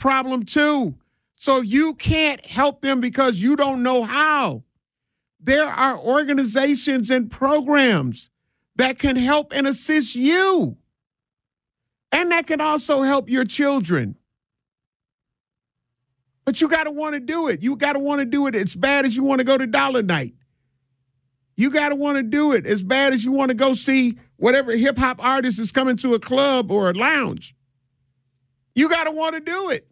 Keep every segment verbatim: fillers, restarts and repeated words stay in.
problem too. So you can't help them because you don't know how. There are organizations and programs that can help and assist you. And that can also help your children. But you got to want to do it. You got to want to do it as bad as you want to go to Dollar Night. You got to want to do it as bad as you want to go see whatever hip-hop artist is coming to a club or a lounge. You got to want to do it.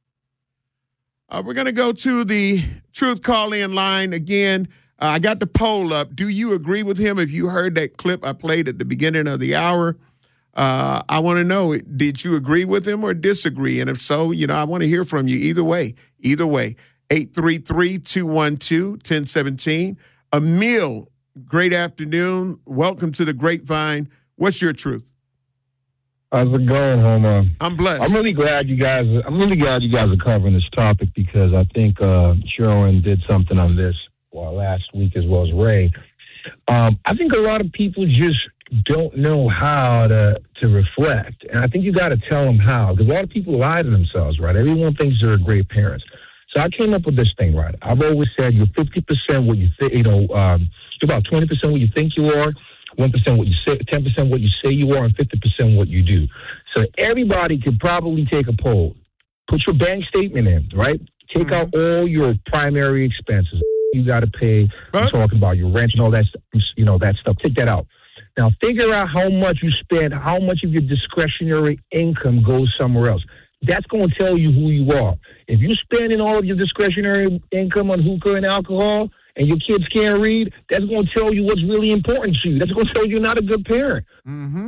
Uh, we're going to go to the Truth Call-In line again. Uh, I got the poll up. Do you agree with him? If you heard that clip I played at the beginning of the hour, uh, I want to know, did you agree with him or disagree? And if so, you know, I want to hear from you either way. Either way. eight three three, two one two, one zero one seven. Emil, great afternoon. Welcome to the Grapevine. What's your truth? How's it going, Homer? I'm blessed. I'm really glad you guys. I'm really glad you guys are covering this topic because I think uh, Sherwin did something on this well, last week as well as Ray. Um, I think a lot of people just don't know how to to reflect, and I think you got to tell them how because a lot of people lie to themselves, right? Everyone thinks they're great parents. So I came up with this thing, right? I've always said you're fifty percent what you think, you know, um, you're about twenty percent what you think you are, one percent what you say, ten percent what you say you are, and fifty percent what you do. So everybody could probably take a poll. Put your bank statement in, right? Take mm-hmm. out all your primary expenses. You got to pay. I'm talking about your rent and all that, you know, that stuff. Take that out. Now figure out how much you spend, how much of your discretionary income goes somewhere else. That's going to tell you who you are. If you're spending all of your discretionary income on hookah and alcohol and your kids can't read, that's going to tell you what's really important to you. That's going to tell you you're not a good parent. Mm-hmm.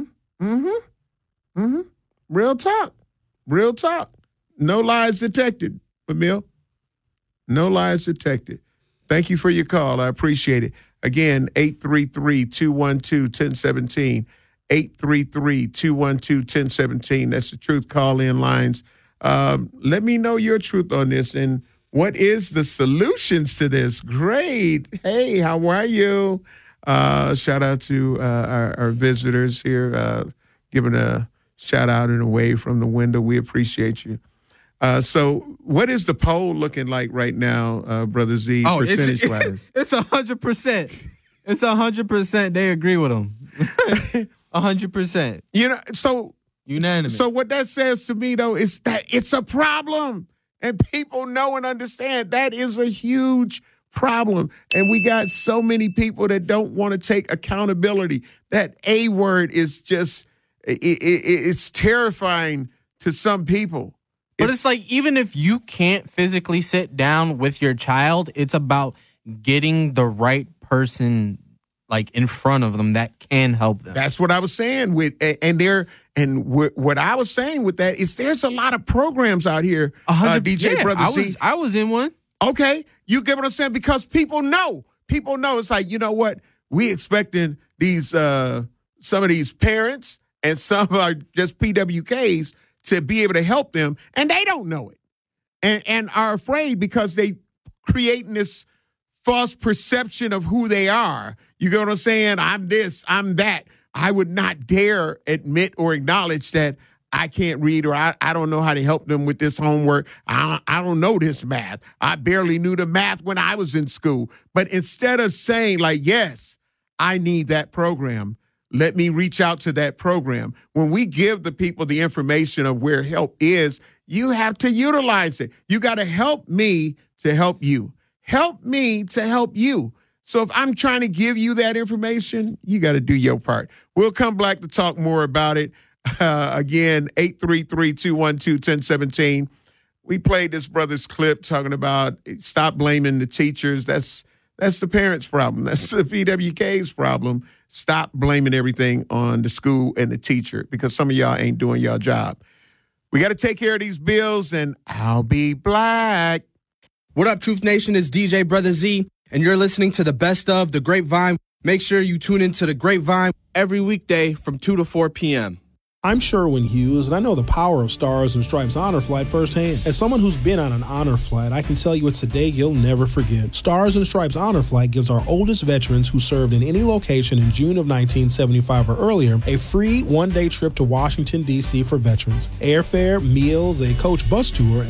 Mm-hmm. Mm-hmm. Real talk. Real talk. No lies detected, Emil. No lies detected. Thank you for your call. I appreciate it. Again, eight three three, two one two, one zero one seven. eight three three, two one two, one zero one seven. That's the Truth Call-In lines. Um, let me know your truth on this and what is the solutions to this. Great. Hey, how are you? Uh, shout out to uh, our, our visitors here, uh, giving a shout out and a wave from the window. We appreciate you. Uh, so what is the poll looking like right now, uh, Brother Z, oh, percentage-wise? It's one hundred percent. It's one hundred percent they agree with him. one hundred percent. You know, so unanimous. So what that says to me, though, is that it's a problem. And people know and understand that is a huge problem. And we got so many people that don't want to take accountability. That A word is just, it, it, it's terrifying to some people. But it's, it's like, even if you can't physically sit down with your child, it's about getting the right person like in front of them that can help them. That's what I was saying with, and there, and what I was saying with that is there's a lot of programs out here, uh, D J yeah, Brother I Z. was, I was in one. Okay, you get what I'm saying? Because people know, people know. It's like, you know what? We expecting these, uh, some of these parents and some are just P W Ks to be able to help them, and they don't know it, and and are afraid because they creating this false perception of who they are. You get what I'm saying? I'm this, I'm that. I would not dare admit or acknowledge that I can't read or I, I don't know how to help them with this homework. I, I don't know this math. I barely knew the math when I was in school. But instead of saying like, yes, I need that program, let me reach out to that program. When we give the people the information of where help is, you have to utilize it. You got to help me to help you. Help me to help you. So if I'm trying to give you that information, you got to do your part. We'll come back to talk more about it. Uh, again, eight three three, two one two, one zero one seven. We played this brother's clip talking about stop blaming the teachers. That's that's the parents' problem. That's the P W K's problem. Stop blaming everything on the school and the teacher because some of y'all ain't doing your job. We got to take care of these bills, and I'll be black. What up, Truth Nation? It's D J Brother Z, and you're listening to the best of The Grapevine. Make sure you tune into The Grapevine every weekday from two to four p.m. I'm Sherwin Hughes, and I know the power of Stars and Stripes Honor Flight firsthand. As someone who's been on an honor flight, I can tell you it's a day you'll never forget. Stars and Stripes Honor Flight gives our oldest veterans who served in any location in June of nineteen seventy-five or earlier a free one-day trip to Washington, D C for veterans. Airfare, meals, a coach bus tour,